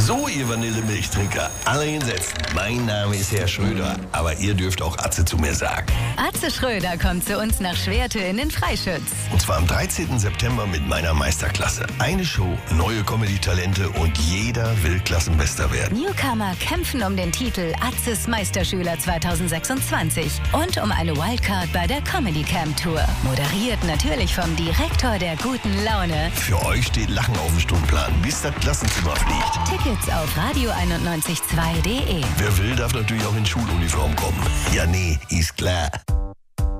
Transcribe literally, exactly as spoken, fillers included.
So, ihr Vanillemilchtrinker, alle hinsetzen. Mein Name ist Herr Schröder, aber ihr dürft auch Atze zu mir sagen. Atze Schröder kommt zu uns nach Schwerte in den Freischütz. Und zwar am dreizehnten September mit meiner Meisterklasse. Eine Show, neue Comedy-Talente und jeder will Klassenbester werden. Newcomer kämpfen um den Titel Atzes Meisterschüler zweitausendsechsundzwanzig und um eine Wildcard bei der Comedy Camp Tour. Moderiert natürlich vom Direktor der guten Laune. Für euch steht Lachen auf dem Stundenplan, bis das Klassenzimmer fliegt. Tickets auf radio einundneunzig Komma zwei punkt de. Wer will, darf natürlich auch in Schuluniform kommen. Ja, nee, ist klar.